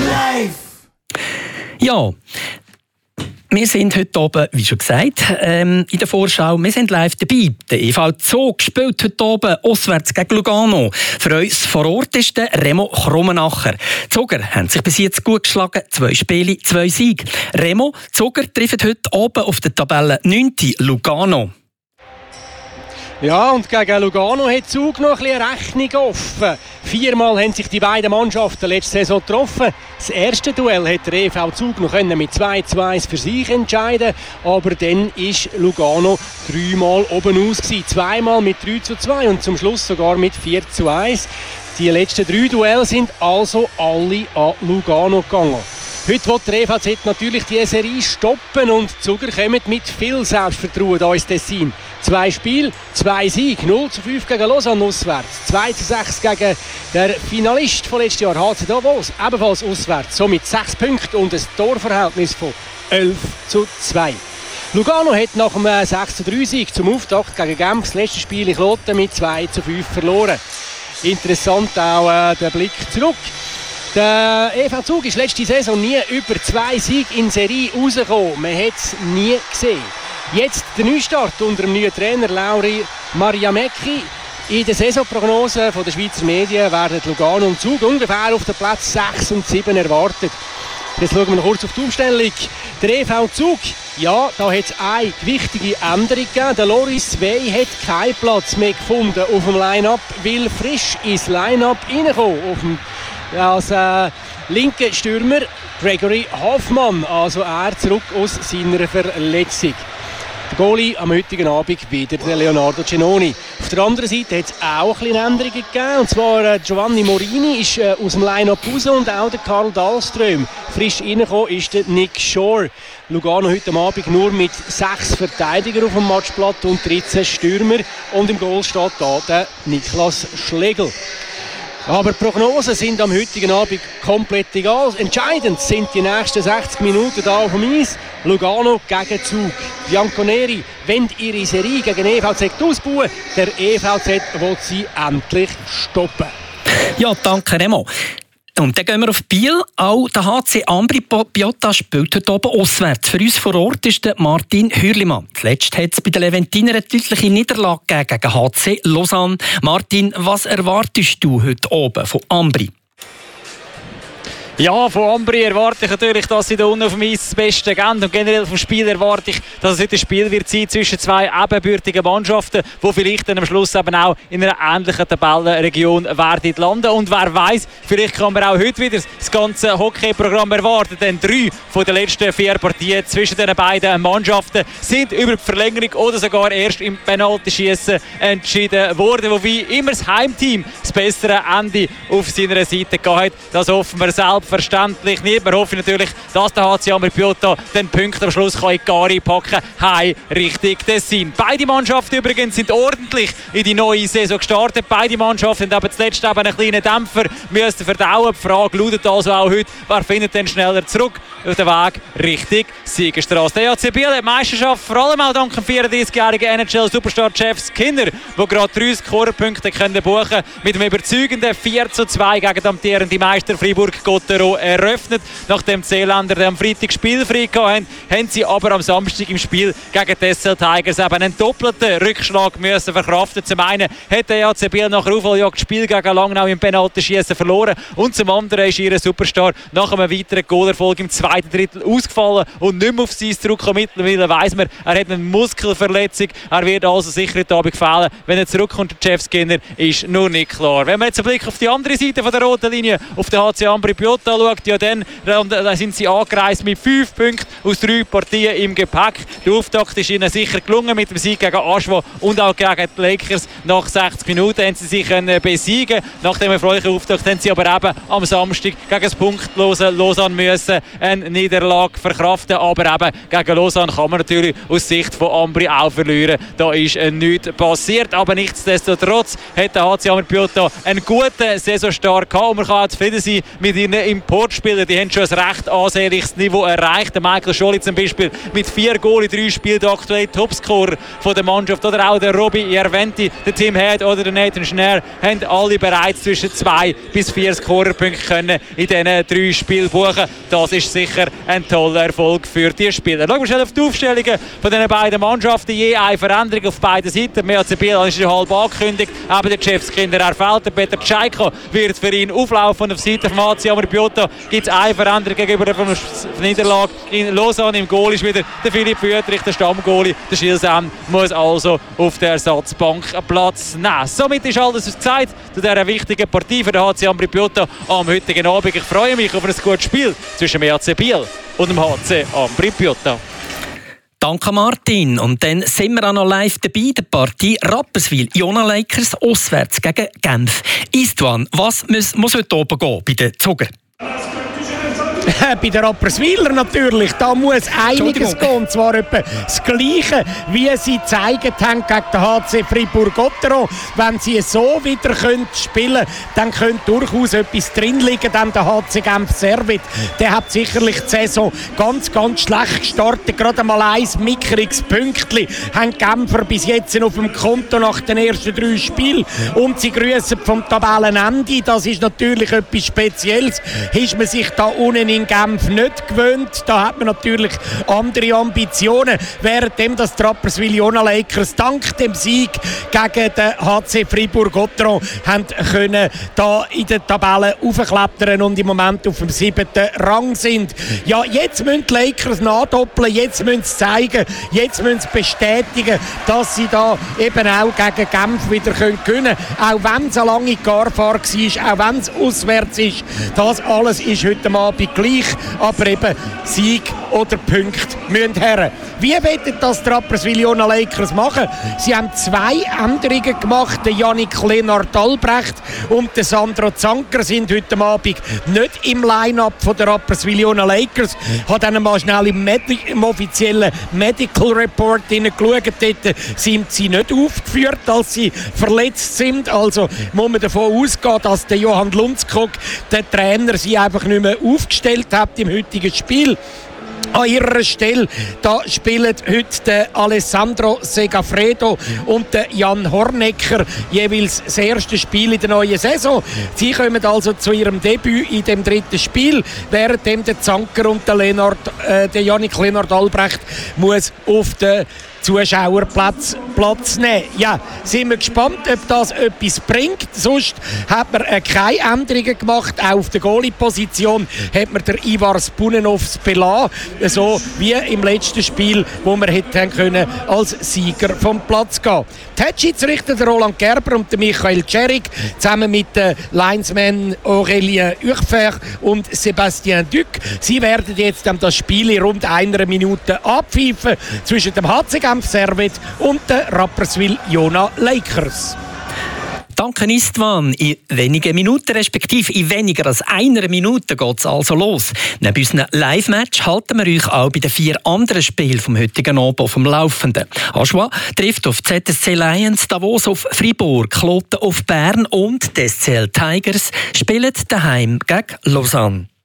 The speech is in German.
Live! Ja, wir sind heute oben, wie schon gesagt, in der Vorschau. Wir sind live dabei. Der EV Zug spielt heute oben auswärts gegen Lugano. Für uns vor Ort ist der Remo Krummenacher. Die Zuger haben sich bis jetzt gut geschlagen. 2 Spiele, 2 Siege. Remo, Zuger treffen heute oben auf der Tabelle 9. Lugano. Ja, und gegen Lugano hat Zug noch ein bisschen Rechnung offen. 4-mal haben sich die beiden Mannschaften letzte Saison getroffen. Das erste Duell hat der EV Zug noch mit 2:1 für sich entscheiden, aber dann ist Lugano 3-mal oben aus gewesen. 2-mal mit 3:2 und zum Schluss sogar mit 4:1. Die letzten 3 Duelle sind also alle an Lugano gegangen. Heute will der EVZ natürlich die Serie stoppen und die Zuger kommen mit viel Selbstvertrauen hier ins Tessin. 2 Spiele, 2 Siege, 0:5 gegen Lausanne auswärts, 2:6 gegen den Finalist von letztes Jahr, HC Davos, ebenfalls auswärts, somit 6 Punkte und ein Torverhältnis von 11:2. Lugano hat nach dem 6:3-Sieg zum Auftakt gegen Genf das letzte Spiel in Kloten mit 2:5 verloren. Interessant auch der Blick zurück. Der EV Zug ist letzte Saison nie über 2 Siege in Serie rausgekommen. Man hat es nie gesehen. Jetzt der Neustart unter dem neuen Trainer Lauri Mariamecki. In der Saisonprognose der Schweizer Medien werden Lugano und Zug ungefähr auf den Platz 6 und 7 erwartet. Jetzt schauen wir noch kurz auf die Umstellung. Der EV Zug, ja, da hat es eine wichtige Änderung gegeben. Der Loris Wey hat keinen Platz mehr gefunden auf dem Line-Up, weil frisch ins Line-Up reingekommen als linker Stürmer Gregory Hoffmann, also er zurück aus seiner Verletzung. Der Goalie am heutigen Abend wieder der Leonardo Cenoni. Auf der anderen Seite hat es auch ein bisschen Änderungen gegeben. Und zwar Giovanni Morini ist aus dem Line-Up raus und auch der Karl Dahlström. Frisch reingekommen ist der Nick Shore. Lugano heute Abend nur mit 6 Verteidigern auf dem Matchblatt und 13 Stürmer. Und im Goal steht da der Niklas Schlegel. Aber die Prognosen sind am heutigen Abend komplett egal. Entscheidend sind die nächsten 60 Minuten hier auf dem Eis. Lugano gegen Zug. Bianconeri wollen ihre Serie gegen EVZ ausbauen. Der EVZ will sie endlich stoppen. Ja, danke Remo. Und dann gehen wir auf Biel. Auch der HC Ambri Piotta spielt heute oben auswärts. Für uns vor Ort ist der Martin Hürlimann. Zuletzt hat es bei den Leventiner eine deutliche Niederlage gegen HC Lausanne. Martin, was erwartest du heute oben von Ambri? Ja, von Ambri erwarte ich natürlich, dass sie da unten auf dem Eis das Beste geben. Und generell vom Spiel erwarte ich, dass es heute ein Spiel wird sein zwischen 2 ebenbürtigen Mannschaften, die vielleicht dann am Schluss eben auch in einer ähnlichen Tabellenregion werden landen. Und wer weiß, vielleicht kann man auch heute wieder das ganze Hockeyprogramm erwarten. Denn 3 von den letzten 4 Partien zwischen den beiden Mannschaften sind über die Verlängerung oder sogar erst im Penaltyschießen entschieden worden. Wobei immer das Heimteam das bessere Ende auf seiner Seite gehabt. Das hoffen wir selbstverständlich nicht. Wir hoffen natürlich, dass der HC Ambri Piotta den Punkt am Schluss in die Gare packen kann. Richtig Tessin. Beide Mannschaften übrigens sind ordentlich in die neue Saison gestartet. Beide Mannschaften haben aber zuletzt eben einen kleinen Dämpfer müssen verdauen. Die Frage lautet also auch heute, wer findet denn schneller zurück auf den Weg Richtung Siegerstraße. Der HC Biel hat die Meisterschaft vor allem auch dank dem 34-jährigen NHL-Superstar Jeff Skinner, der gerade 3 Scorerpunkte buchen konnte, mit einem überzeugenden 4:2 gegen den amtierenden Meister Fribourg-Gottero eröffnet. Nachdem die Seeländer am Freitag spielfrei hatten, haben sie aber am Samstag im Spiel gegen die SL Tigers eben einen doppelten Rückschlag müssen verkraften. Zum einen hat der HC Biel nach Aufholjagd das Spiel gegen Langnau im Penaltyschießen verloren und zum anderen ist ihr Superstar nach einem weiteren Goalerfolg im zweiten Drittel ausgefallen und nicht mehr auf sein zurückkommen. Mittlerweile weiss man, er hat eine Muskelverletzung. Er wird also sicher heute Abend fehlen. Wenn er zurückkommt, der Jeff Skinner, ist nur nicht klar. Wenn man jetzt einen Blick auf die andere Seite von der roten Linie, auf den HC Ambri Piotta schaut, ja dann sind sie angereist mit 5 Punkten aus 3 Partien im Gepäck. Der Auftakt ist ihnen sicher gelungen mit dem Sieg gegen Aschwa und auch gegen die Lakers. Nach 60 Minuten haben sie sich besiegen. Nach dem erfreulichen Auftakt haben sie aber eben am Samstag gegen das punktlose Lausanne müssen eine Niederlage verkraften. Aber eben gegen Lausanne kann man natürlich aus Sicht von Ambri auch verlieren. Da ist nichts passiert. Aber nichtsdestotrotz hat der HC Ampri-Piotta einen guten Saisonstart gehabt. Und man kann auch zufrieden sein mit ihren Importspielern. Die haben schon ein recht ansehnliches Niveau erreicht. Der Michael Scholli zum Beispiel mit 4 Goal in 3 Spielen der aktuelle Topscorer von der Mannschaft. Oder auch der Robbie Ierventi, der Tim Head oder der Nathan Schnär haben alle bereits zwischen 2 bis 4 Scorerpunkte können in diesen 3 Spielen buchen. Das ist sicher ein toller Erfolg für die Spieler. Schauen wir schnell auf die Aufstellungen von den beiden Mannschaften. Je eine Veränderung auf beiden Seiten. Mehr als Biel ist schon halb angekündigt. Aber der Chefskinder erfällt. Der Peter Tscheiko wird für ihn auflaufen. Auf Seite von HC Ampri-Piotta gibt es eine Veränderung gegenüber der Niederlage. In Lausanne im Goal ist wieder der Philipp Wüttrich, der Stammgoalie. Der Schilsam muss also auf der Ersatzbank Platz nehmen. Somit ist alles gesagt zu dieser wichtigen Partie für den HC Ampri-Piotta am heutigen Abend. Ich freue mich auf ein gutes Spiel zwischen dem HC Biel und dem HC Ampri-Piotta. Danke Martin. Und dann sind wir auch noch live dabei, der Partie Rapperswil-Jona Lakers auswärts gegen Genf. Istvan, was muss heute oben gehen bei den Zuger? Bei den Rapperswiler natürlich, da muss einiges gehen, und zwar etwa das Gleiche, wie sie gezeigt haben gegen den HC Fribourg-Gotteron. Wenn sie so wieder spielen können, dann könnte durchaus etwas drin liegen. Dann der HC Genf Servet, der hat sicherlich die Saison ganz, ganz schlecht gestartet. Gerade mal ein mickriges Pünktchen haben die Genfer bis jetzt auf dem Konto nach den ersten 3 Spielen. Und sie grüßen vom Tabellenende. Das ist natürlich etwas Spezielles. Ist man sich da unten in Genf nicht gewöhnt. Da hat man natürlich andere Ambitionen. Währenddem das Rapperswil-Jona Lakers dank dem Sieg gegen den HC Fribourg-Gotteron können da in der Tabelle aufklettern und im Moment auf dem 7. Rang sind. Ja, jetzt müssen die Lakers nachdoppeln, jetzt müssen sie zeigen, jetzt müssen sie bestätigen, dass sie da eben auch gegen Genf wieder gewinnen können. Auch wenn es eine lange Garfahrt war, auch wenn es auswärts ist. Das alles ist heute Abend gleich, aber eben Sieg oder Punkte müssen her. Wie wollen das die Rapperswil-Jona Lakers machen? Sie haben 2 Änderungen gemacht. Der Yannick Lennart-Albrecht und der Sandro Zanker sind heute Abend nicht im Line-Up der Rapperswil-Jona Lakers. Ich habe dann mal schnell im offiziellen Medical Report hineingeschaut. Dort sind sie nicht aufgeführt, als sie verletzt sind. Also muss man davon ausgehen, dass der Johann Lundskog, der Trainer, sie einfach nicht mehr aufgestellt hat im heutigen Spiel. An ihrer Stelle da spielen heute der Alessandro Segafredo und der Jan Hornecker jeweils das erste Spiel in der neuen Saison. Sie kommen also zu ihrem Debüt in dem 3. Spiel, währenddem der Zanker und der Yannick Lennart-Albrecht muss auf den Zuschauerplatz nehmen. Ja, sind wir gespannt, ob das etwas bringt. Sonst hat man keine Änderungen gemacht. Auch auf der Goalie-Position hat man der Ivar Spunenovs belassen. So wie im letzten Spiel, wo wir hätten können als Sieger vom Platz gehen. Die Head-Schiedsrichter, der Roland Gerber und der Michael Tscherig, zusammen mit den Linesmen Aurélien Urfer und Sébastien Duc. Sie werden jetzt das Spiel in rund 1 Minute abpfeifen zwischen dem HC Genf Servet und den Rapperswil-Jona Lakers. Danke Istvan. In wenigen Minuten, respektive in weniger als 1 Minute geht es also los. Neben unserem Live-Match halten wir euch auch bei den 4 anderen Spielen vom heutigen Abend auf dem Laufenden. Aschua trifft auf ZSC Lions, Davos auf Fribourg, Kloten auf Bern und die SCL Tigers spielen daheim gegen Lausanne.